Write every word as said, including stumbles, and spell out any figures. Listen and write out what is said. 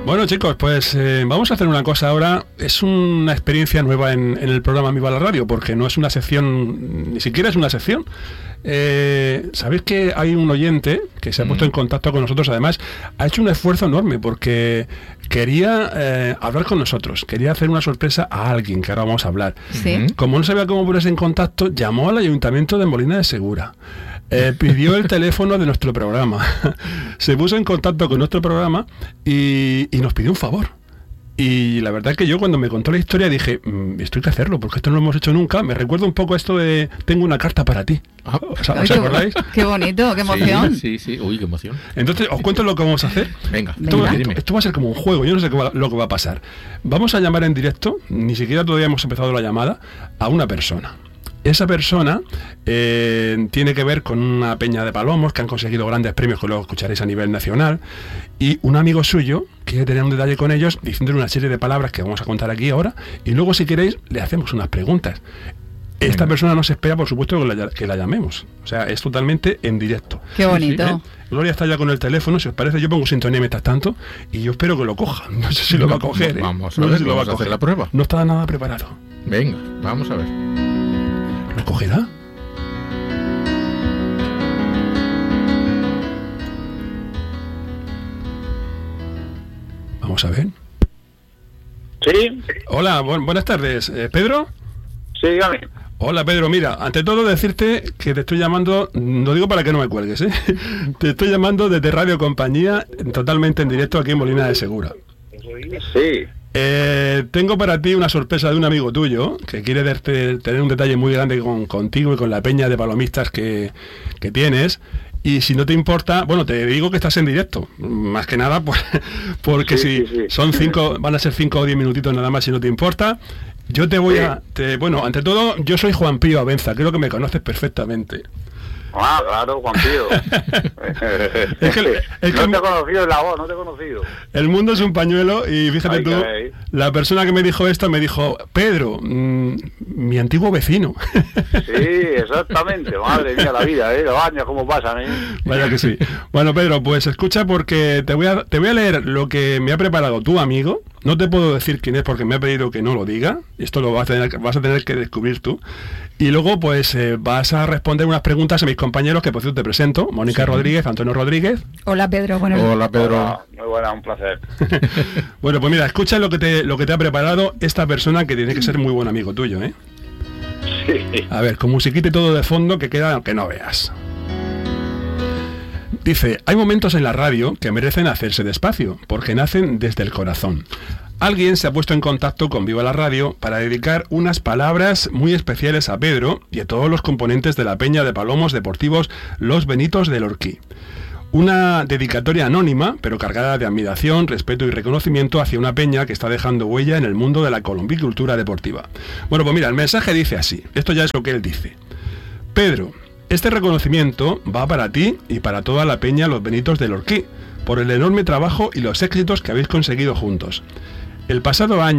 Bueno, chicos, pues eh, vamos a hacer una cosa ahora. Es una experiencia nueva en, en el programa Viva la Radio, porque no es una sección, ni siquiera es una sección. Eh, Sabéis que hay un oyente que se ha puesto en contacto con nosotros. Además, ha hecho un esfuerzo enorme porque quería eh, hablar con nosotros, quería hacer una sorpresa a alguien, que ahora vamos a hablar. ¿Sí? Como no sabía cómo ponerse en contacto, llamó al Ayuntamiento de Molina de Segura. Eh, pidió el teléfono de nuestro programa, se puso en contacto con nuestro programa y, y nos pidió un favor. Y la verdad es que yo, cuando me contó la historia, dije, mmm, esto hay que hacerlo, porque esto no lo hemos hecho nunca. Me recuerda un poco esto de tengo una carta para ti. Ah, ¿Os, ¿os acordáis? Qué bonito, qué emoción. Sí, sí, sí. Uy, qué emoción. Entonces, os cuento lo que vamos a hacer. Venga, Esto, Venga. esto, esto va a ser como un juego, yo no sé qué va- lo que va a pasar. Vamos a llamar en directo, ni siquiera todavía hemos empezado la llamada, a una persona. Esa persona eh, tiene que ver con una peña de palomos que han conseguido grandes premios, que luego escucharéis a nivel nacional, y un amigo suyo quiere tener un detalle con ellos, diciéndole una serie de palabras que vamos a contar aquí ahora, y luego, si queréis, le hacemos unas preguntas. Esta Venga. persona no se espera, por supuesto, que la, que la llamemos. O sea, es totalmente en directo. Qué bonito. ¿Eh? Gloria está ya con el teléfono, si os parece, yo pongo sintonía mientras tanto, y yo espero que lo coja. No sé si lo va a coger. ¿eh? Vamos a No sé ver, si lo va vamos a hacer la prueba. No está nada preparado. Venga, vamos a ver. ¿Lo cogerá? Vamos a ver. Sí, Hola, bu- buenas tardes. Eh, ¿Pedro? sí, dígame. Hola, Pedro. Mira, ante todo decirte que te estoy llamando, lo digo para que no me cuelgues, ¿eh? Te estoy llamando desde Radio Compañía, totalmente en directo aquí en Molina de Segura. Sí, Eh, tengo para ti una sorpresa de un amigo tuyo que quiere darte, tener un detalle muy grande con, contigo y con la peña de palomistas que, que tienes. Y si no te importa, bueno, te digo que estás en directo, más que nada, pues, porque Sí, si sí, sí. son cinco, van a ser cinco o diez minutitos nada más, si no te importa. Yo te voy Sí. a, te- bueno, ante todo, yo soy Juan Pío Abenza, creo que me conoces perfectamente. ah, claro, Juan Pío. Es que- es que- no te he conocido en la voz, no te he conocido. El mundo es un pañuelo y fíjate Ay, tú, caray. la persona que me dijo esto me dijo, Pedro, mmm, mi antiguo vecino. Sí, exactamente, madre mía, la vida, ¿eh? Los años cómo pasan, ¿eh? Vaya que sí. Bueno, Pedro, pues escucha, porque te voy a, te voy a leer lo que me ha preparado tu amigo. No te puedo decir quién es porque me ha pedido que no lo diga. Esto lo vas a tener, vas a tener que descubrir tú. Y luego, pues, eh, vas a responder unas preguntas a mis compañeros, que por cierto te presento. Mónica Sí. Rodríguez, Antonio Rodríguez. Hola, Pedro. Bueno, Hola, Pedro. Hola, muy buena, un placer. Bueno, pues mira, escucha lo que te, lo que te ha preparado esta persona, que tiene que ser muy buen amigo tuyo, ¿eh? Sí. A ver, con musiquita y todo de fondo, que queda que no veas. Dice, hay momentos en la radio que merecen hacerse despacio, porque nacen desde el corazón. Alguien se ha puesto en contacto con Viva la Radio para dedicar unas palabras muy especiales a Pedro y a todos los componentes de la peña de palomos deportivos Los Benitos del Orquí. Una dedicatoria anónima, pero cargada de admiración, respeto y reconocimiento hacia una peña que está dejando huella en el mundo de la colombicultura deportiva. Bueno, pues mira, el mensaje dice así, esto ya es lo que él dice. Pedro, este reconocimiento va para ti y para toda la peña Los Benitos del Orquí, por el enorme trabajo y los éxitos que habéis conseguido juntos. El pasado año